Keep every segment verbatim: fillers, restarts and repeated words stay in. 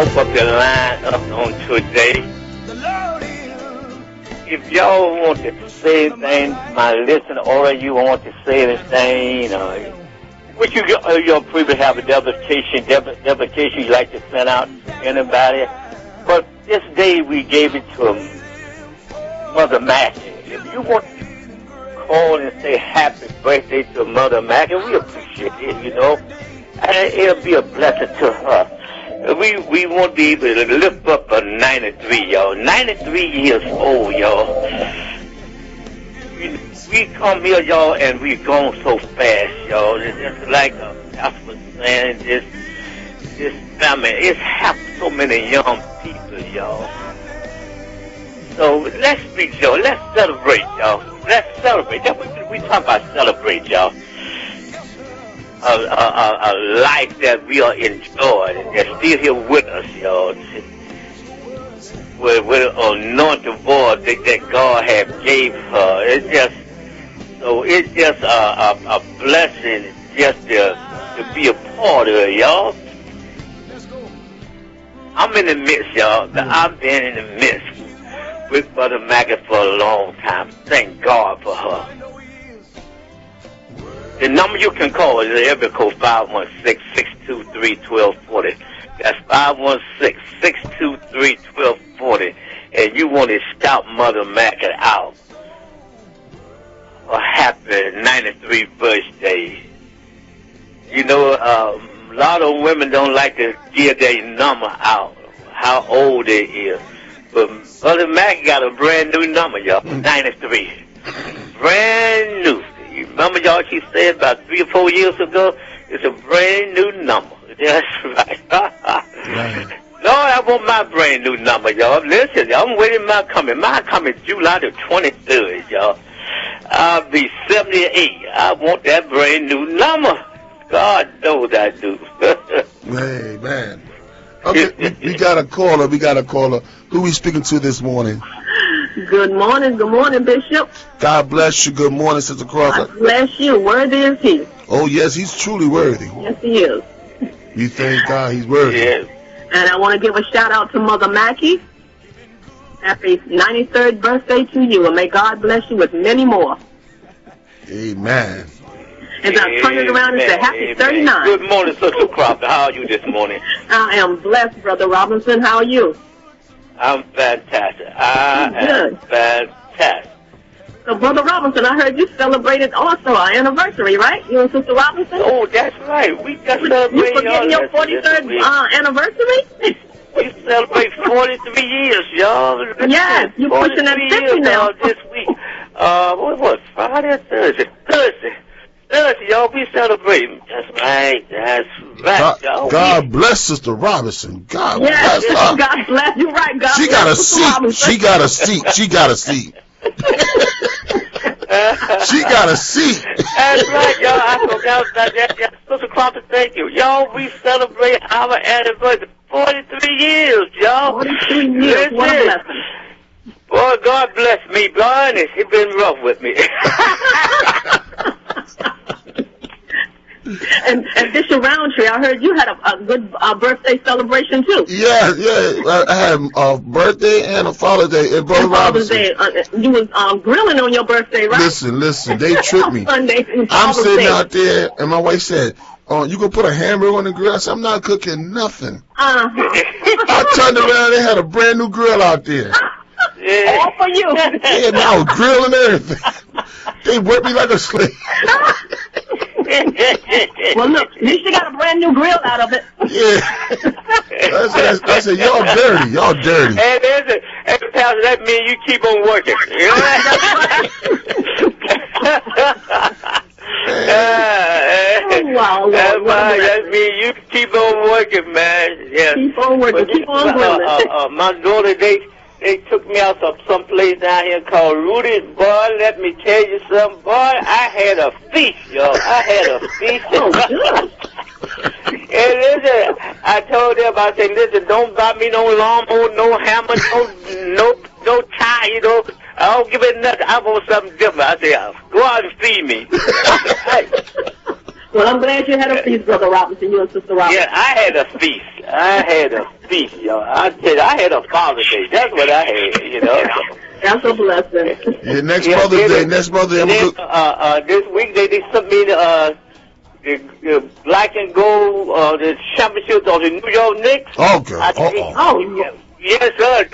up the line up on today. If y'all want to say anything, my listener, or you want to say anything, you know, would you uh, your previous have a dedication, dedication you like to send out to anybody? But this day we gave it to Mother Mackie. If you want to call and say happy birthday to Mother Mackie, we appreciate it, you know. And it'll be a blessing to her. We we won't be able to lift up a ninety-three, y'all. ninety-three years old, y'all. We, we come here, y'all, and we gone so fast, y'all. It's just like a pastor was saying, this, this family, it's have so many young people, y'all. So let's be, y'all. Let's celebrate, y'all. Let's celebrate. That's what we talk about, celebrate, y'all. A, a, a life that we are enjoying and that's still here with us, y'all. With, with an anointed voice that, that God has gave her. It's just, so it's just a, a, a blessing just to, to be a part of it, y'all. I'm in the midst, y'all. I've been in the midst with Mother Mackie for a long time. Thank God for her. The number you can call is the area code five one six, six two three, one two four zero. That's five one six, six two three, one two four zero. And you want to scout Mother Mackie out. A happy ninety-three birthday. You know, uh, a lot of women don't like to give their number out, how old they is. But Mother Mackie got a brand new number, y'all, ninety-three. Brand new. Remember, y'all, she said about three or four years ago, it's a brand new number. That's right. Right. Lord, I want my brand new number, y'all. Listen, I'm waiting my coming. My coming July the twenty-third, y'all. I'll be seventy-eight. I want that brand new number. God knows I do. Hey, man. Okay, we, we got a caller. We got a caller. Who we speaking to this morning? Good morning, good morning, Bishop. God bless you. Good morning, Sister Crawford. God bless you. Worthy is he. Oh, yes, he's truly worthy. Yes, he is. We thank God he's worthy. Yes. And I want to give a shout out to Mother Mackie. Happy ninety-third birthday to you, and may God bless you with many more. Amen. As I turn it around and say, happy Amen. thirty-nine. Good morning, Sister Crawford. How are you this morning? I am blessed, Brother Robinson. How are you? I'm fantastic. I Good. am fantastic. So, Brother Robinson, I heard you celebrated also our anniversary, right? You and Sister Robinson? Oh, that's right. We just You celebrated forgetting your forty-third uh, anniversary? We celebrate forty-three years, y'all. Yes, you're pushing that fifty years, now. Uh, this week. Uh, what was Friday or Thursday? Thursday. Thursday, y'all. We celebrating. That's right. That's right, God, y'all. God bless Sister Robinson. God Yes, bless her. God bless you. Right, God She bless got a Sister seat. Robinson. She got a seat. She got a seat. She got a seat. That's right, y'all. I forgot about that. Yeah, Sister Crawford, thank you. Y'all, we celebrate our anniversary. forty-three years, y'all. forty-three years. What a blessing. Boy, God bless me, boy, and it's been rough with me. and, and Bishop Roundtree, I heard you had a, a good uh, birthday celebration, too. Yeah, yeah. I, I had a birthday and a Father's Day at Brother And Father's Robinson. Day. Uh, you was um, grilling on your birthday, right? Listen, listen. They tricked me. Sunday and I'm Father's sitting Day. out there, and my wife said, "Oh, you gonna put a hamburger on the grill?" I said, "I'm not cooking nothing." Uh-huh. I turned around, they had a brand new grill out there. Yeah. All for you. Yeah, and I was grilling everything. They worked me like a slave. Well, look, at least you got a brand new grill out of it. Yeah. I said, I said, y'all dirty. Y'all dirty. Hey, there's a, hey, Pastor, that means you keep on working. You know? Oh, wow, That's Lord, what a why that blessing. means you keep on working, man. Yeah. Keep on working, But, keep on uh, grilling. uh, uh, my daughter, they they took me out to some place down here called Rudy's. Boy, let me tell you something. Boy, I had a feast, y'all. I had a feast. Oh, good. And listen, I told them, I said, listen, don't buy me no lawnmower, no hammer, no, no, no tie, you know. I don't give it nothing. I want something different. I said, go out and feed me. Well, I'm glad you had a feast, Brother Robinson, you and Sister Robinson. Yeah, I had a feast. I had a feast, yo. I tell you, I had a Father's Day. That's what I had, you know. That's a blessing. Yeah, next Yeah, Mother's then- Day, next Mother's Day. I'm Then, gonna uh, uh, this week they, they sent me the, uh, the, the black and gold, uh, the championship of the New York Knicks. go. Okay. I think- Uh-oh. Oh, Yeah, yes, sir.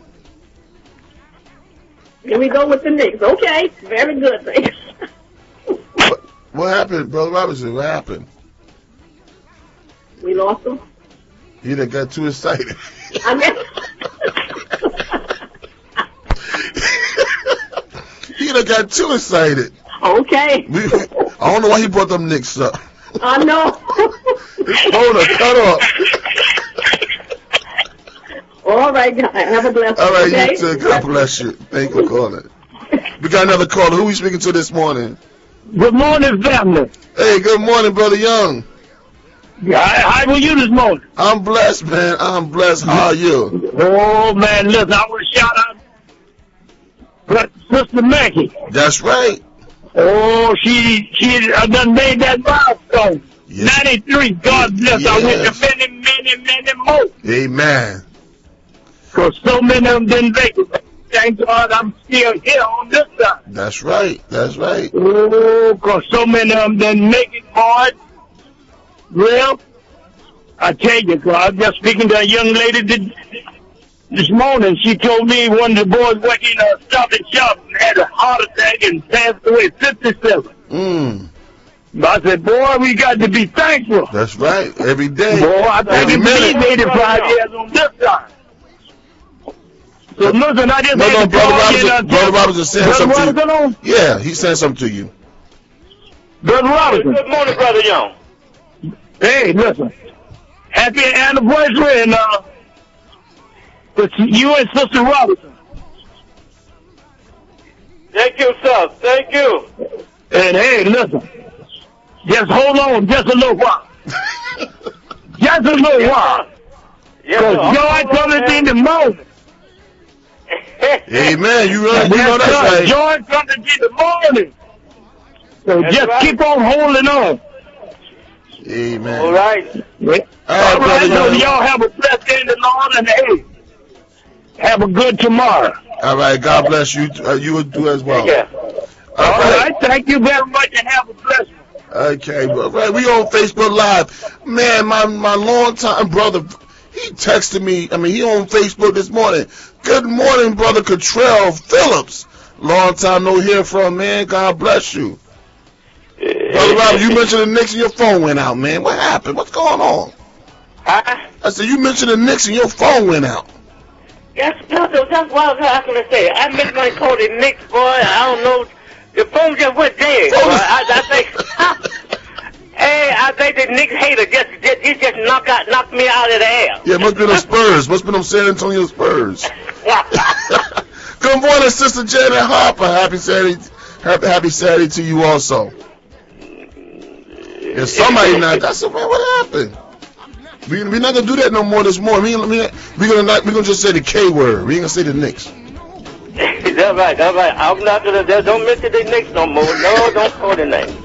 here we go with the Knicks. Okay, very good. Thanks. What, what happened, Brother Robinson? What happened? We lost them. He done got too excited. I mean, He done got too excited. okay. We, I don't know why he brought them Knicks up. I know. His phone done cut off. All right, guys. Have a blessed All right, okay? you too. God bless you. Thank you for calling. We got another caller. Who we speaking to this morning? Good morning, family. Hey, good morning, Brother Young. How, how were you this morning? I'm blessed, man. I'm blessed. How are you? Oh, man, listen, I want to shout out to Sister Mackie. That's right. Oh, she she uh, done made that milestone. Yes. ninety-three, God bless. I wish Yes. her many, many, many more. Amen. Because so many of them didn't make it. Thank God I'm still here on this side. That's right. That's right. Oh, because so many of them didn't make it hard. Well, I tell you, 'cause I was just speaking to a young lady this, this morning. She told me one of the boys working in a Stop and Shop had a heart attack and passed away at fifty-seven. Mm. But I said, boy, we got to be thankful. That's right. Every day. Boy, I think Every he's minute. eighty-five years on this side. So listen, I just No, had no, to Brother call you Robinson, and Brother tell- Robinson saying Brother something to Robinson you. on? Yeah, he's saying something to you. Brother Robinson. Good morning, Brother Young. Hey, listen. Happy anniversary, and uh, to you and Sister Robinson. Thank you, sir. Thank you. And hey, listen. Just hold on just a little while. Just a little while. Yes, Because sir. joy cometh in the morning. Amen. You, know, you know that's right. right. Joy cometh in the morning. So That's just right. keep on holding on. Amen. All right. Yeah. All right, All right, Brother so Young. y'all have a blessed day in the Lord, and hey, have a good tomorrow. All right. God bless you. Uh, you would do as well. Yeah. All All right. right, thank you very much, and have a blessed one. Okay, bro. Right, we on Facebook Live. Man, my my longtime brother, he texted me. I mean, he on Facebook this morning. Good morning, brother Cottrell Phillips. Long time no hear from, man. God bless you. Brother Robert, you mentioned the Knicks and your phone went out, man. What happened? What's going on? Huh? I said, you mentioned the Knicks and your phone went out. That's, that's, that's what I was going to say. I meant my call the Knicks, boy. I don't know. The phone just went dead. Boy. I, I think, hey, I think the Knicks hater just, just, he just knocked out, knocked me out of the air. Yeah, must be the Spurs. Must be them San Antonio Spurs. Good morning, Sister Janet Harper. Happy Saturday. Happy, happy Saturday to you also. If somebody not, I said, man, what happened? We we not gonna do that no more this morning. We we we gonna not we gonna just say the K word. We ain't gonna say the Knicks. That's right, that's right. I'm not gonna, don't mention the Knicks no more. No, don't call the name.